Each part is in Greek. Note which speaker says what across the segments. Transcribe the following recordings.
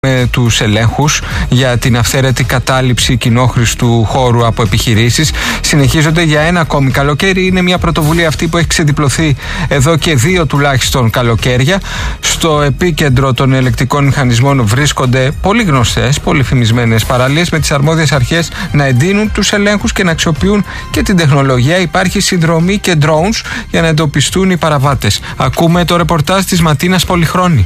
Speaker 1: με τους ελέγχους για την αυθαίρετη κατάληψη κοινόχρηστου χώρου από επιχειρήσεις συνεχίζονται για ένα ακόμη καλοκαίρι. Είναι μια πρωτοβουλία αυτή που έχει ξεδιπλωθεί εδώ και 2 τουλάχιστον καλοκαίρια. Στο επίκεντρο των ελεκτικών μηχανισμών βρίσκονται πολύ γνωστές, πολύ φημισμένες παραλίες, με τις αρμόδιες αρχές να εντείνουν τους ελέγχους και να αξιοποιούν και την τεχνολογία. Υπάρχει συνδρομή και drones για να εντοπιστούν οι παραβάτες. Ακούμε το ρεπορτάζ της Ματίνας Πολυχρόνη.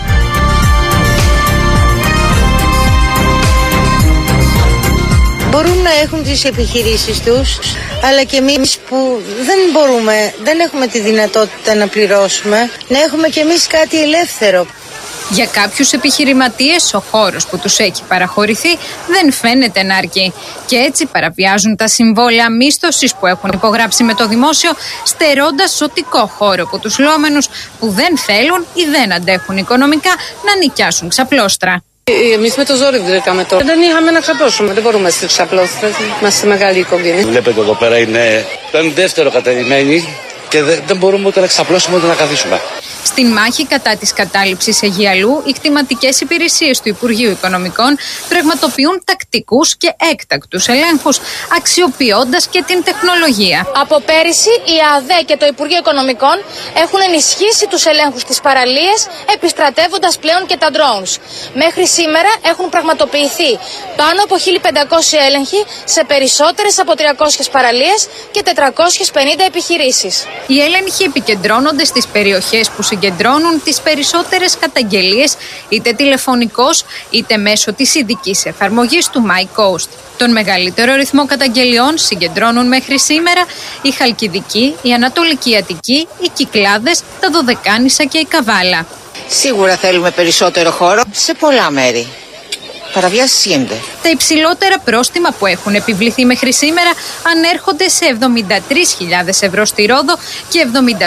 Speaker 2: Μπορούν να έχουν τις επιχειρήσεις τους, αλλά και εμείς που δεν έχουμε τη δυνατότητα να πληρώσουμε, να έχουμε και εμείς κάτι ελεύθερο.
Speaker 3: Για κάποιους επιχειρηματίες ο χώρος που τους έχει παραχωρηθεί δεν φαίνεται να αρκεί και έτσι παραβιάζουν τα συμβόλαια μίσθωσης που έχουν υπογράψει με το δημόσιο, στερώντας ζωτικό χώρο από τους λόμενους που δεν θέλουν ή δεν αντέχουν οικονομικά να νοικιάσουν ξαπλώστρα.
Speaker 4: Εμείς με το ζόρι βρήκαμε το. Δεν είχαμε να ξαπλώσουμε. Δεν μπορούμε στις ξαπλώστρες. Είμαστε μεγάλη οικογένεια.
Speaker 5: Βλέπετε εδώ πέρα είναι δεύτερο κατερημένοι και δεν μπορούμε ούτε να ξαπλώσουμε ούτε να καθίσουμε.
Speaker 3: Στην μάχη κατά της κατάληψης Αιγιαλού, οι κτηματικές υπηρεσίες του Υπουργείου Οικονομικών πραγματοποιούν τακτικούς και έκτακτους ελέγχους, αξιοποιώντας και την τεχνολογία.
Speaker 6: Από πέρυσι, η ΑΔΕ και το Υπουργείο Οικονομικών έχουν ενισχύσει τους ελέγχους στις παραλίες, επιστρατεύοντας πλέον και τα drones. Μέχρι σήμερα έχουν πραγματοποιηθεί πάνω από 1.500 έλεγχοι σε περισσότερες από 300 παραλίες και 450 επιχειρήσεις.
Speaker 3: Οι έλεγχοι επικεντρώνονται στις περιοχές που συγκεντρώνουν τις περισσότερες καταγγελίες, είτε τηλεφωνικώς είτε μέσω της ειδικής εφαρμογής του MyCoast. Τον μεγαλύτερο ρυθμό καταγγελιών συγκεντρώνουν μέχρι σήμερα η Χαλκιδική, η Ανατολική Αττική, οι Κυκλάδες, τα Δωδεκάνησα και η Καβάλα.
Speaker 2: Σίγουρα θέλουμε περισσότερο χώρο σε πολλά μέρη. Παραβιάσεις γίνονται.
Speaker 3: Τα υψηλότερα πρόστιμα που έχουν επιβληθεί μέχρι σήμερα ανέρχονται σε 73.000 ευρώ στη Ρόδο και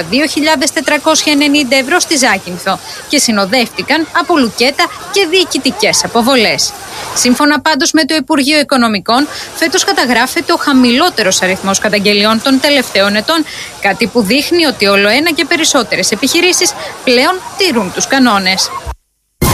Speaker 3: 72.490 ευρώ στη Ζάκυνθο και συνοδεύτηκαν από λουκέτα και διοικητικές αποβολές. Σύμφωνα πάντως με το Υπουργείο Οικονομικών, φέτος καταγράφεται ο χαμηλότερος αριθμός καταγγελιών των τελευταίων ετών, κάτι που δείχνει ότι όλο ένα και περισσότερες επιχειρήσεις πλέον τηρούν τους κανόνες.